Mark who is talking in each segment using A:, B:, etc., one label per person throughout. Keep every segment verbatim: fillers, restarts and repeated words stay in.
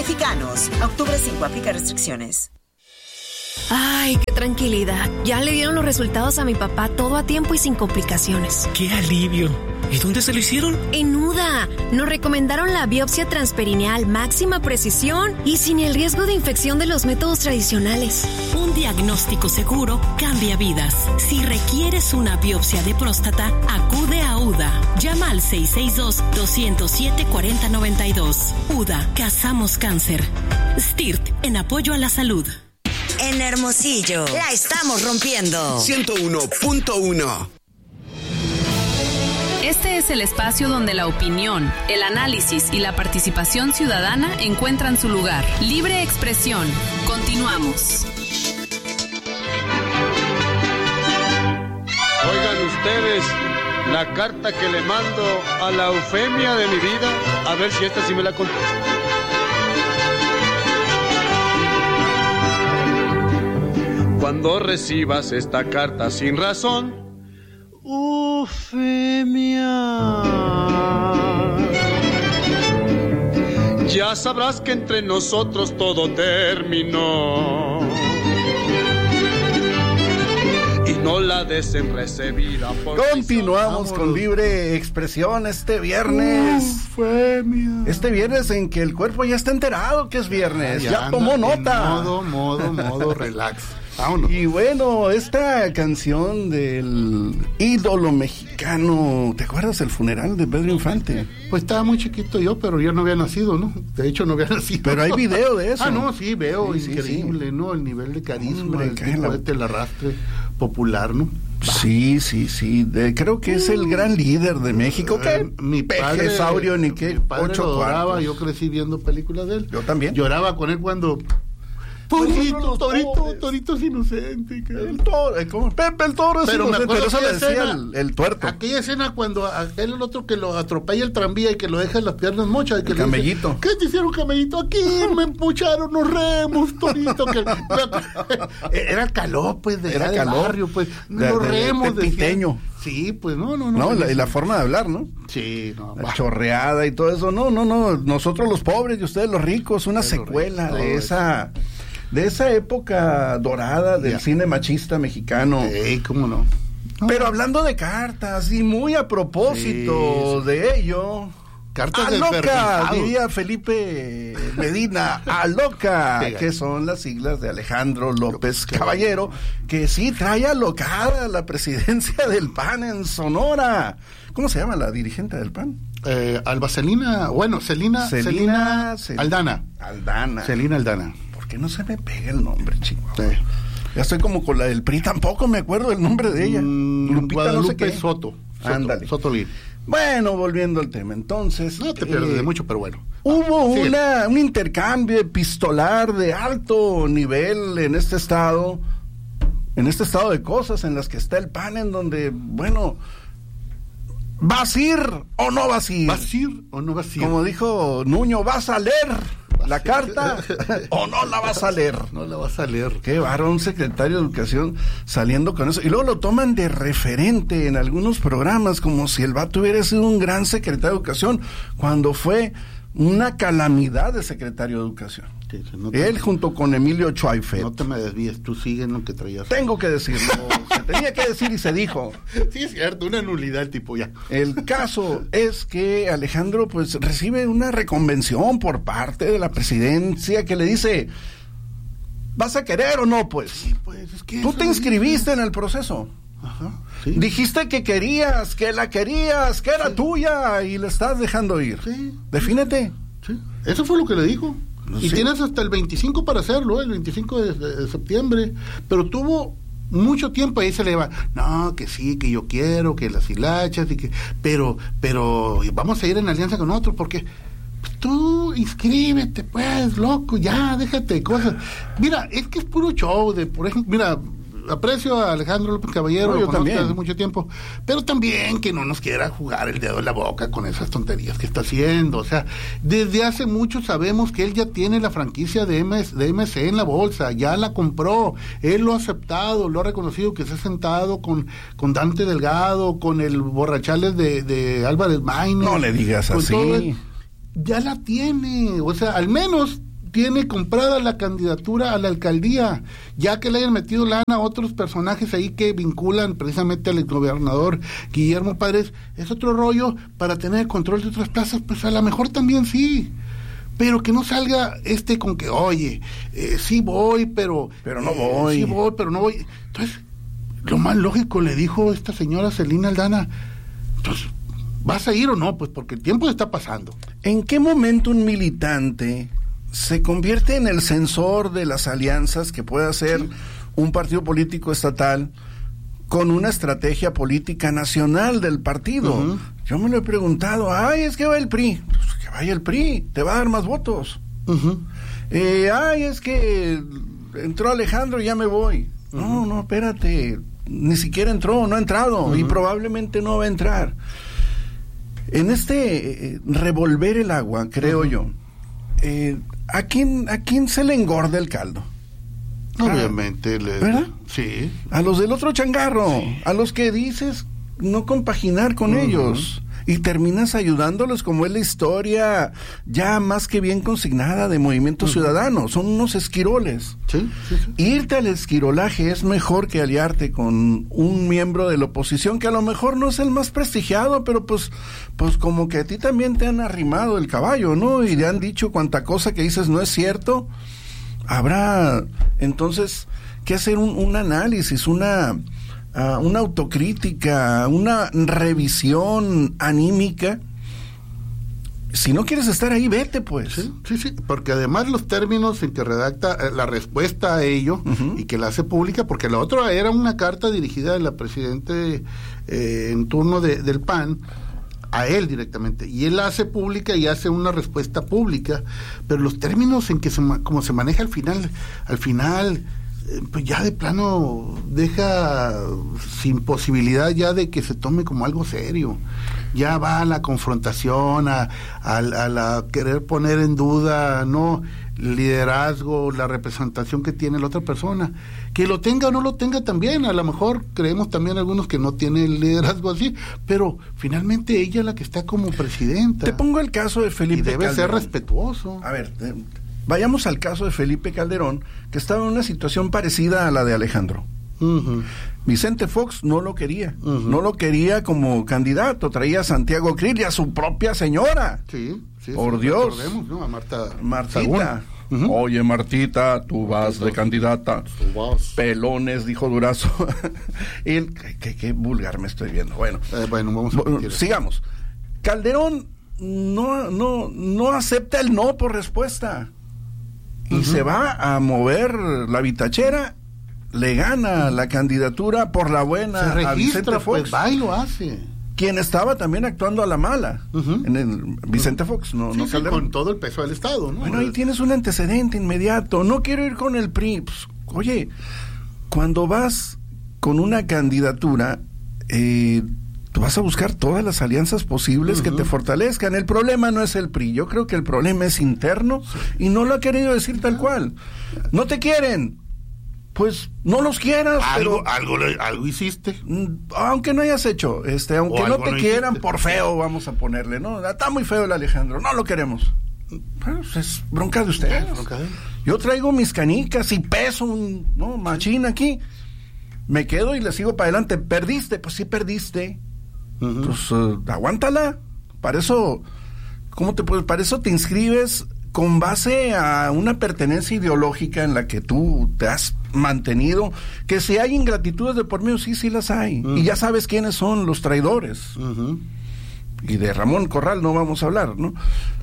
A: Mexicanos. Octubre cinco, aplica restricciones.
B: Ay, qué tranquilidad. Ya le dieron los resultados a mi papá, todo a tiempo y sin complicaciones.
C: ¡Qué alivio! ¿Y dónde se lo hicieron?
B: En U D A. Nos recomendaron la biopsia transperineal, máxima precisión y sin el riesgo de infección de los métodos tradicionales.
D: Un diagnóstico seguro cambia vidas. Si requieres una biopsia de próstata, acude a U D A. Llama al seis seis dos, dos cero siete, cuatro cero nueve dos. U D A, cazamos cáncer. S T I R T, en apoyo a la salud.
A: En Hermosillo, la estamos rompiendo.
E: ciento uno punto uno.
F: Este es el espacio donde la opinión, el análisis y la participación ciudadana encuentran su lugar. Libre expresión. Continuamos.
G: Oigan ustedes, la carta que le mando a la Eufemia de mi vida, a ver si esta sí me la contesta. Cuando recibas esta carta sin razón, Eufemia, ya sabrás que entre nosotros todo terminó. Y no la des en recibida.
H: Continuamos con libre expresión este viernes.
I: Eufemia.
H: Este viernes en que el cuerpo ya está enterado que es viernes. Ya, ya tomó nota.
I: Modo, modo, modo, relax. Vámonos.
H: Y bueno, esta canción del ídolo mexicano, ¿te acuerdas el funeral de Pedro Infante?
I: Pues estaba muy chiquito yo, pero yo no había nacido, ¿no? De hecho no había nacido.
H: Pero hay video de eso.
I: Ah, no, sí, veo, sí, increíble, sí, sí. ¿no? El nivel de carisma, Hombre, el tipo la... este, el arrastre popular, ¿no?
H: Sí, sí, sí. De, creo que es el gran líder de México. ¿Qué?
I: Eh, mi padre,
H: Saurio, ni qué.
I: Mi padre
H: ocho
I: lo adoraba,
H: cuartos.
I: Yo crecí viendo películas de él.
H: Yo también.
I: Lloraba con él cuando... Torito, Torito, Torito es inocente.
H: El toro, como Pepe el Toro es
I: pero
H: inocente,
I: me acuerdo
H: pero eso le decía
I: escena,
H: el, el tuerto.
I: Aquella escena cuando aquel el otro que lo atropella el tranvía y que lo deja en las piernas mochas. Y que
H: el camellito.
I: Dice, ¿qué te hicieron, camellito? Aquí me empucharon los remos, Torito. Que, era calor, pues, de,
H: era
I: de
H: calor,
I: barrio, pues.
H: De,
I: los
H: de,
I: remos.
H: De piteño.
I: Sí, pues, no, no, no.
H: No,
I: pues,
H: la, y la forma de hablar, ¿no?
I: Sí, no.
H: La bah. chorreada y todo eso. No, no, no. Nosotros los pobres y ustedes los ricos. Una secuela ricos, de esa... de esa época dorada del yeah. cine machista mexicano.
I: Sí, cómo no. no.
H: Pero hablando de cartas, y muy a propósito sí, sí. de ello...
I: Cartas
H: a loca, diría Felipe Medina, a loca, que son las siglas de Alejandro López Caballero, que sí trae alocada la presidencia del P A N en Sonora. ¿Cómo se llama la dirigente del P A N?
I: Eh, Alba Celina, bueno, Celina, Celina, Celina Aldana.
H: Aldana.
I: Celina Aldana.
H: ¿Por qué no se me pega el nombre, chico? Sí. Ya estoy como con la del P R I, tampoco me acuerdo el nombre de ella.
I: Mm,
H: Lupita
I: Guadalupe
H: no sé qué.
I: Soto. Soto.
H: Ándale.
I: Sotolín.
H: Bueno, volviendo al tema, entonces...
I: No te pierdes eh, de mucho, pero bueno.
H: Hubo
I: ah,
H: una, un intercambio epistolar de alto nivel en este estado, en este estado de cosas en las que está el P A N, en donde, bueno, ¿vas a ir o no vas a ir?
I: ¿Vas a ir o no vas a ir?
H: Como dijo Nuño, ¿vas a leer la carta o no la vas a leer?
I: No la vas a leer.
H: Qué varón, secretario de Educación saliendo con eso. Y luego lo toman de referente en algunos programas, como si el vato hubiera sido un gran secretario de Educación, cuando fue una calamidad de secretario de Educación. Sí, no te, Él junto con Emilio Chuaifet.
I: No te me desvíes, tú sigue en lo que traías.
H: Tengo que decirlo, se tenía que decir y se dijo.
I: Sí, es cierto, una nulidad tipo ya.
H: El caso es que Alejandro pues recibe una reconvención por parte de la presidencia que le dice, ¿vas a querer o no? Pues,
I: sí, pues es que
H: tú te inscribiste es... en el proceso.
I: Ajá, sí.
H: Dijiste que querías, que la querías, que era sí. tuya y la estás dejando ir.
I: Sí.
H: Defínete.
I: Sí. Eso fue lo que le dijo. No, y sí. tienes hasta el veinticinco para hacerlo, ¿eh? el veinticinco de, de, de septiembre. Pero tuvo mucho tiempo, ahí se le va, no, que sí, que yo quiero, que las hilachas, y que, pero, pero vamos a ir en alianza con otros, porque pues, tú inscríbete, pues, loco, ya, déjate de cosas. Mira, es que es puro show, de, por ejemplo, mira, aprecio a Alejandro López Caballero, no,
H: lo conozco también.
I: hace mucho tiempo, pero también que no nos quiera jugar el dedo en la boca con esas tonterías que está haciendo. O sea, desde hace mucho sabemos que él ya tiene la franquicia de, M S, de M C en la bolsa, ya la compró, él lo ha aceptado, lo ha reconocido, que se ha sentado con, con Dante Delgado, con el borrachales de, de Álvarez Maínez.
H: No le digas así.
I: Todo, ya la tiene, o sea, al menos tiene comprada la candidatura a la alcaldía, ya que le hayan metido lana a otros personajes ahí que vinculan precisamente al exgobernador Guillermo Padres, es otro rollo. Para tener control de otras plazas, pues a lo mejor también sí, pero que no salga este con que, oye, eh, sí voy, pero...
H: Pero no
I: eh,
H: voy.
I: Sí voy, pero no voy. Entonces, lo más lógico, le dijo esta señora Celina Aldana, entonces, ¿vas a ir o no? Pues porque el tiempo está pasando.
H: ¿En qué momento un militante se convierte en el censor de las alianzas que puede hacer sí. un partido político estatal con una estrategia política nacional del partido? Uh-huh. Yo me lo he preguntado. Ay, es que va el P R I. Pues que vaya el P R I, te va a dar más votos. Uh-huh. eh, ay, es que entró Alejandro y ya me voy. Uh-huh. No, no, espérate, ni siquiera entró, no ha entrado, uh-huh. y probablemente no va a entrar. En este eh, revolver el agua, creo uh-huh. yo, eh, ¿a quién, ¿a quién se le engorda el caldo?
I: Obviamente, le,
H: ¿verdad?
I: Sí.
H: A los del otro changarro, sí. a los que dices no compaginar con uh-huh. ellos, y terminas ayudándolos, como es la historia ya más que bien consignada de Movimiento uh-huh. Ciudadano. Son unos esquiroles.
I: Sí, sí, sí.
H: Irte al esquirolaje es mejor que aliarte con un miembro de la oposición que a lo mejor no es el más prestigiado, pero pues, pues como que a ti también te han arrimado el caballo, ¿no? Y le han dicho cuanta cosa que dices no es cierto. Habrá entonces que hacer un, un análisis, una... Uh, una autocrítica, una revisión anímica. Si no quieres estar ahí, vete pues.
I: Sí, sí, sí, porque además los términos en que redacta eh, la respuesta a ello uh-huh. y que la hace pública, porque la otra era una carta dirigida de la presidente eh, en turno de, del P A N a él directamente, y él la hace pública y hace una respuesta pública, pero los términos en que se, como se maneja al final, al final pues ya de plano deja sin posibilidad ya de que se tome como algo serio. Ya va a la confrontación, a, a, a la querer poner en duda, no, el liderazgo, la representación que tiene la otra persona. Que lo tenga o no lo tenga también, a lo mejor creemos también algunos que no tiene el liderazgo así, pero finalmente ella es la que está como presidenta.
H: Te pongo el caso de Felipe
I: y debe
H: Calderón.
I: ser respetuoso.
H: A ver, te, vayamos al caso de Felipe Calderón, que estaba en una situación parecida a la de Alejandro. Uh-huh. Vicente Fox no lo quería, uh-huh. no lo quería como candidato, traía a Santiago Krill y a su propia señora.
I: Sí, sí,
H: por
I: sí,
H: Dios.
I: Recordemos, ¿no? A Marta
H: Martita. Uh-huh. Oye, Martita, tú vas de candidata.
I: Tú vas.
H: Pelones, dijo Durazo. y qué, qué, qué vulgar me estoy viendo. Bueno,
I: eh, bueno, vamos a
H: sigamos. Calderón no, no, no acepta el no por respuesta. Y uh-huh. se va a mover la vitachera, le gana uh-huh. la candidatura por la buena
I: se registra,
H: a Vicente Fox.
I: Pues va y lo hace.
H: Quien estaba también actuando a la mala, uh-huh. en el Vicente Fox, no,
I: sí,
H: no
I: sí,
H: Calderón.
I: con todo el peso del Estado, ¿no?
H: Bueno, ahí tienes un antecedente inmediato. No quiero ir con el P R I. Pues, oye, cuando vas con una candidatura, eh, tú vas a buscar todas las alianzas posibles uh-huh. que te fortalezcan. El problema no es el P R I. Yo creo que el problema es interno y no lo ha querido decir tal cual. No te quieren. Pues no los quieras,
I: algo,
H: pero
I: algo, algo hiciste,
H: aunque no hayas hecho, este, aunque no te no quieran por feo, vamos a ponerle, ¿no? Está muy feo el Alejandro, no lo queremos. Pues es bronca de ustedes. Yo traigo mis canicas y peso un, no, machín aquí. Me quedo y le sigo para adelante. Perdiste, pues sí perdiste. Uh-huh. Pues uh, aguántala. Para eso, ¿cómo te puedes? Para eso te inscribes con base a una pertenencia ideológica en la que tú te has mantenido, que si hay ingratitudes de por medio, sí, sí las hay, uh-huh. y ya sabes quiénes son los traidores, uh-huh. y de Ramón Corral no vamos a hablar, ¿no?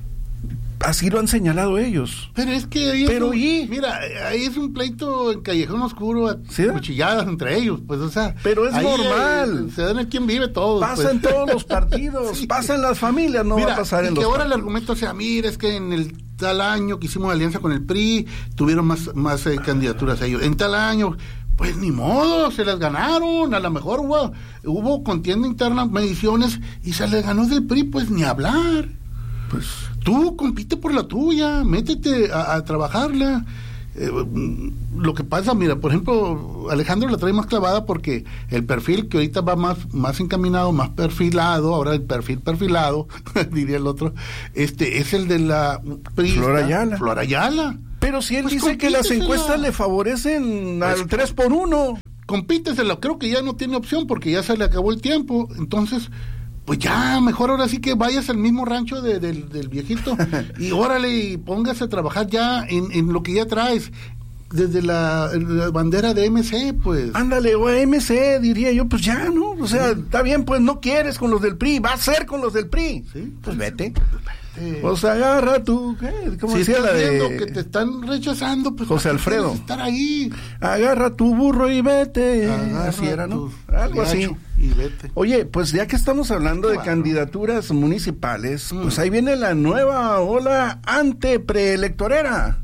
H: Así lo han señalado ellos.
I: Pero es que ahí
H: Pero
I: es un,
H: y
I: mira, ahí es un pleito en callejón oscuro, ¿sí? Cuchilladas entre ellos, pues, o sea.
H: Pero es
I: ahí
H: normal.
I: Eh, se dan el quien vive todo.
H: Pasa
I: pues.
H: en todos los partidos, sí. pasa en las familias, no
I: mira,
H: va a pasar en
I: y
H: los
I: que ahora
H: partidos.
I: el argumento sea, mira, es que en el tal año que hicimos alianza con el P R I, tuvieron más, más eh, candidaturas a ellos. En tal año, pues ni modo, se las ganaron, a lo mejor hubo, hubo contienda interna, mediciones, y se les ganó del P R I, pues ni hablar. Pues tú compite por la tuya, métete a, a trabajarla. Eh, lo que pasa, mira, por ejemplo, Alejandro la trae más clavada porque el perfil que ahorita va más, más encaminado, más perfilado, ahora el perfil perfilado, diría el otro, este es el de la priista,
H: Flor Ayala.
I: Flor Ayala.
H: Pero si él
I: Pues
H: dice que las encuestas le favorecen
I: Pues,
H: al tres por uno.
I: Compíteselo, creo que ya no tiene opción porque ya se le acabó el tiempo, entonces pues ya, mejor ahora sí que vayas al mismo rancho de, de, del viejito y órale, y póngase a trabajar ya en, en lo que ya traes, desde la, la bandera de M C, pues.
H: Ándale, o M C, diría yo, pues ya, ¿no? O sea, sí. Está bien, pues no quieres con los del P R I, va a ser con los del P R I. Sí, pues vete. vete. Pues agarra tú, ¿qué? ¿Cómo
I: si
H: decía la de...?
I: que te están rechazando, pues...
H: José Alfredo.
I: Estar ahí.
H: Agarra tu burro y vete.
I: Agarra
H: así era, ¿no?
I: Tu
H: Algo así.
I: Y vete.
H: Oye, pues ya que estamos hablando de
I: Bueno.
H: candidaturas municipales,
I: Mm.
H: pues ahí viene la nueva ola ante-preelectorera.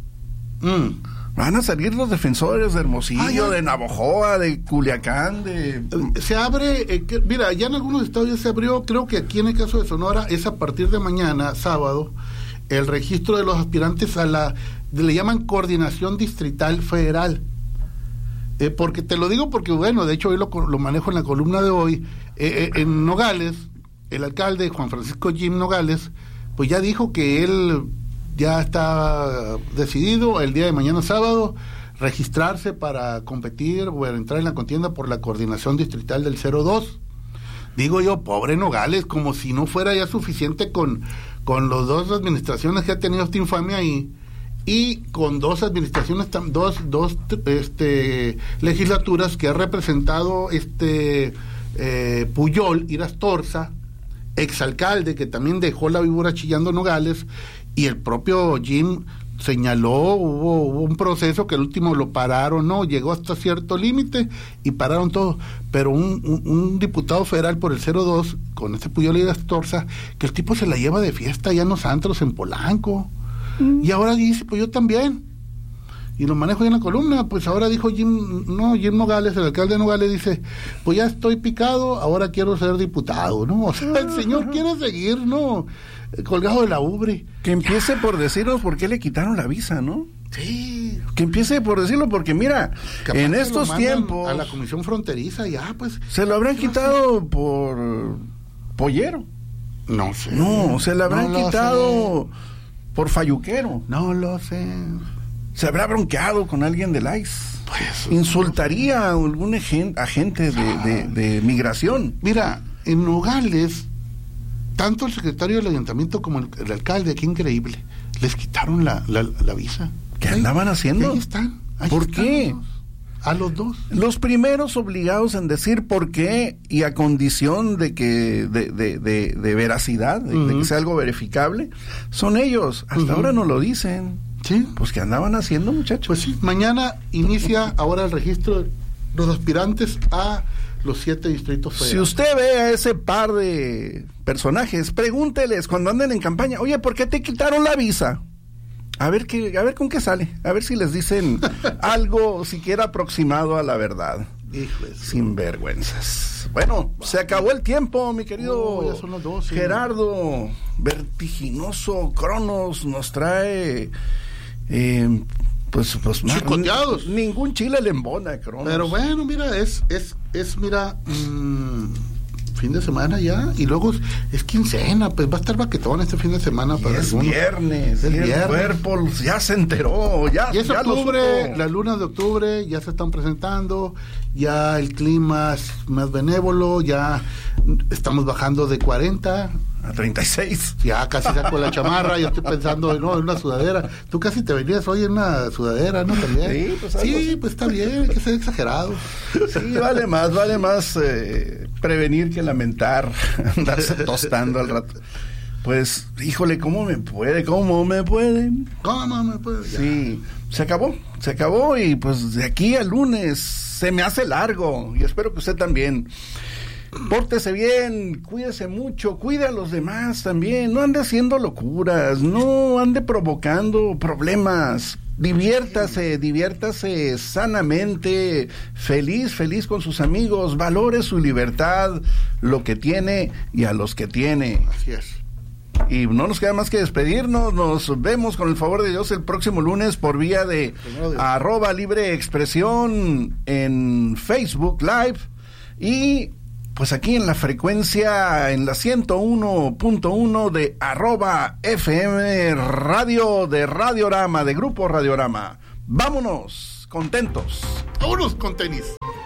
I: Mm.
H: Van a salir los defensores de Hermosillo,
I: Ah, ya.
H: de Navojoa, de Culiacán, de...
I: Se abre, eh, que, mira, ya en algunos estados ya se abrió, creo que aquí en el caso de Sonora es a partir de mañana, sábado, el registro de los aspirantes a la, le llaman Coordinación Distrital Federal. Eh, porque te lo digo porque, bueno, de hecho hoy lo, lo manejo en la columna de hoy, eh, eh, en Nogales, el alcalde Juan Francisco Jim Nogales, pues ya dijo que él ya está decidido el día de mañana sábado registrarse para competir o entrar en la contienda por la coordinación distrital del cero dos. Digo yo, pobre Nogales, como si no fuera ya suficiente con, con las dos administraciones que ha tenido esta infamia ahí, y con dos administraciones, dos, dos este, legislaturas que ha representado este eh, Puyol, Irastorza, exalcalde, que también dejó la víbora chillando Nogales, y el propio Jim señaló, hubo, hubo un proceso que el último lo pararon, no, llegó hasta cierto límite y pararon todo, pero un, un, un diputado federal por el cero dos, con este Puyol y Irastorza, que el tipo se la lleva de fiesta allá en los antros en Polanco, mm. y ahora dice, pues yo también, y lo manejo ya en la columna, pues ahora dijo Jim, no, Jim Nogales, el alcalde de Nogales, dice, pues ya estoy picado, ahora quiero ser diputado, ¿no? O sea, el señor quiere seguir, ¿no? Colgado de la ubre.
H: Que empiece por decirnos por qué le quitaron la visa, ¿no?
I: Sí.
H: Que empiece por decirlo, porque mira,
I: Capaz
H: en
I: que
H: estos
I: lo
H: tiempos...
I: a la comisión fronteriza, ya, pues...
H: Se lo habrán quitado por pollero.
I: No sé.
H: No, se lo habrán
I: no
H: quitado por falluquero.
I: No lo sé.
H: Se habrá bronqueado con alguien del I C E.
I: Pues,
H: Insultaría a algún egen- agente de, de, de migración.
I: Mira, en Nogales, tanto el secretario del ayuntamiento como el, el alcalde, qué increíble, les quitaron la, la, la visa.
H: ¿Qué andaban haciendo?
I: Ahí están. Ahí
H: ¿Por
I: están
H: qué?
I: los dos. A los dos.
H: Los primeros obligados en decir por qué y a condición de que de, de, de, de veracidad, de, uh-huh. de que sea algo verificable, son ellos. Hasta uh-huh. ahora no lo dicen.
I: Sí.
H: Pues ¿qué andaban haciendo, muchachos?
I: Pues sí, mañana inicia ahora el registro de los aspirantes a los siete distritos federales.
H: Si usted ve a ese par de personajes, pregúnteles cuando anden en campaña, oye, ¿por qué te quitaron la visa? A ver qué, a ver con qué sale, a ver si les dicen algo siquiera aproximado a la verdad.
I: Híjole,
H: sin vergüenzas. Bueno, se acabó el tiempo, mi querido
I: oh, ya son las doce,
H: Gerardo. Vertiginoso Cronos nos trae eh, pues, pues
I: chicoteados.
H: N- ningún chile le embona, Cronos.
I: Pero bueno, mira, es, es, es mira, mmm, fin de semana ya, y luego es, es quincena, pues va a estar baquetón este fin de semana.
H: Y
I: para
H: es
I: algunos.
H: viernes,
I: es
H: el
I: viernes.
H: cuerpo ya se enteró, ya,
I: y es
H: ya
I: octubre, las lunas de octubre ya se están presentando, ya el clima es más benévolo, ya estamos bajando de cuarenta
H: a treinta y seis.
I: Ya casi saco la chamarra, yo estoy pensando, no, en una sudadera. Tú casi te venías hoy en una sudadera, ¿no? También. Sí, pues, sí, pues está bien, hay que ser exagerado.
H: Sí, vale más, vale más eh, prevenir que lamentar, andarse tostando al rato. Pues, híjole, ¿cómo me puede? ¿Cómo me puede?
I: ¿Cómo me puede? Ya.
H: Sí, se acabó, se acabó y pues de aquí al lunes se me hace largo y espero que usted también. Pórtese bien, cuídese mucho, cuide a los demás también, no ande haciendo locuras, no ande provocando problemas, diviértase, diviértase sanamente, feliz, feliz con sus amigos, valore su libertad, lo que tiene y a los que tiene.
I: Así es.
H: Y no nos queda más que despedirnos. Nos vemos con el favor de Dios el próximo lunes por vía de arroba libre expresión en Facebook Live. Y pues aquí en la frecuencia, en la ciento uno punto uno de arroba F M Radio de Radiorama, de Grupo Radiorama. Vámonos, contentos.
I: Vámonos con tenis.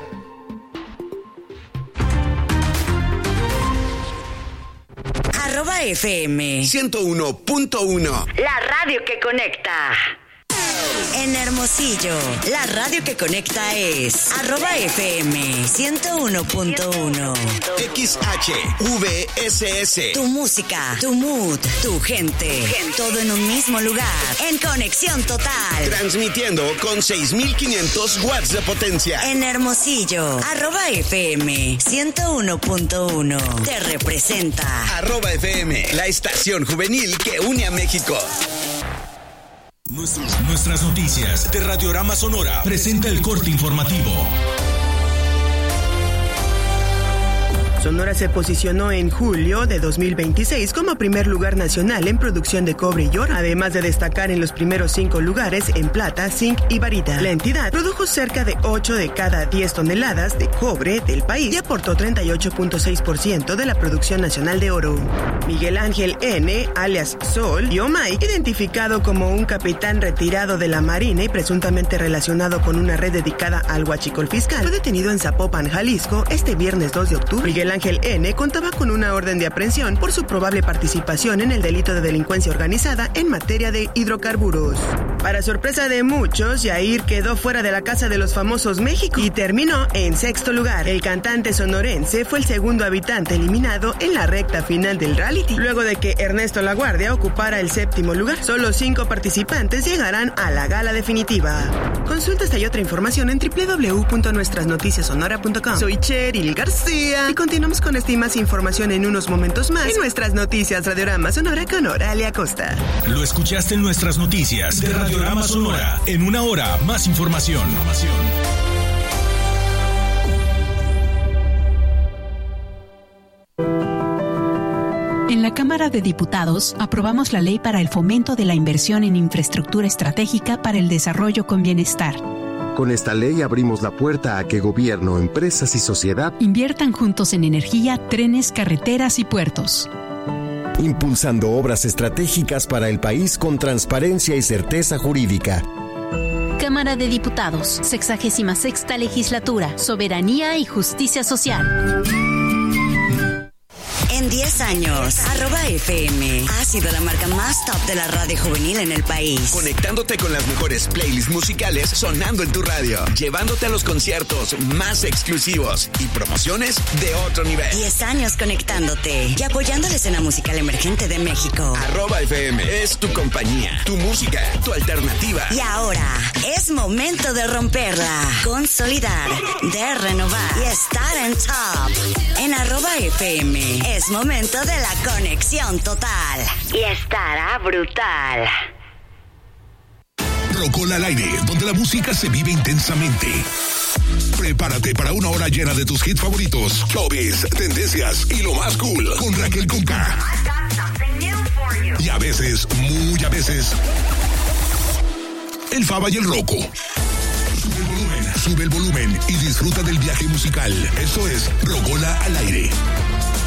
A: Arroba F M
E: ciento uno punto uno.
A: La radio que conecta. En Hermosillo, la radio que conecta es arroba F M ciento uno punto uno.
E: X H V S S.
A: Tu música, tu mood, tu gente, todo en un mismo lugar, en conexión total.
E: Transmitiendo con seis mil quinientos watts de potencia.
A: En Hermosillo, arroba F M ciento uno punto uno. Te representa.
E: Arroba F M, la estación juvenil que une a México.
J: Nuestras noticias de Radiorama Sonora presenta el corte informativo.
K: Sonora se posicionó en julio de dos mil veintiséis como primer lugar nacional en producción de cobre y oro, además de destacar en los primeros cinco lugares en plata, zinc y varita. La entidad produjo cerca de ocho de cada diez toneladas de cobre del país y aportó treinta y ocho punto seis por ciento de la producción nacional de oro. Miguel Ángel N., alias Sol, Yomay, identificado como un capitán retirado de la Marina y presuntamente relacionado con una red dedicada al huachicol fiscal, fue detenido en Zapopan, Jalisco, este viernes dos de octubre. Miguel Ángel N. contaba con una orden de aprehensión por su probable participación en el delito de delincuencia organizada en materia de hidrocarburos. Para sorpresa de muchos, Yair quedó fuera de la Casa de los Famosos México y terminó en sexto lugar. El cantante sonorense fue el segundo habitante eliminado en la recta final del reality, luego de que Ernesto Laguardia ocupara el séptimo lugar. Solo cinco participantes llegarán a la gala definitiva. Consulta esta y otra información en doble u doble u doble u punto nuestras noticias sonora punto com. Soy Cheryl García y continuamos con esta y más información en unos momentos más en nuestras noticias Radiorama Sonora con Oralia Costa.
J: Lo escuchaste en nuestras noticias de Radiorama Sonora. En una hora, más información.
D: En la Cámara de Diputados aprobamos la ley para el fomento de la inversión en infraestructura estratégica para el desarrollo con bienestar.
L: Con esta ley abrimos la puerta a que gobierno, empresas y sociedad
D: inviertan juntos en energía, trenes, carreteras y puertos.
L: Impulsando obras estratégicas para el país con transparencia y certeza jurídica.
M: Cámara de Diputados, sexagésima sexta legislatura, soberanía y justicia social.
A: En diez años, arroba F M ha sido la marca más top de la radio juvenil en el país.
E: Conectándote con las mejores playlists musicales sonando en tu radio. Llevándote a los conciertos más exclusivos y promociones de otro nivel.
A: diez años conectándote y apoyando la escena musical emergente de México.
E: Arroba F M es tu compañía, tu música, tu alternativa.
A: Y ahora es momento de romperla, consolidar, de renovar y estar en top. En arroba F M es momento de la conexión total. Y estará brutal.
J: Rocola al aire, donde la música se vive intensamente. Prepárate para una hora llena de tus hits favoritos, showbiz, tendencias y lo más cool con Raquel Conca. Y a veces, muy a veces, el Faba y el Rocco. Sube el volumen, sube el volumen y disfruta del viaje musical. Esto es Rocola al aire.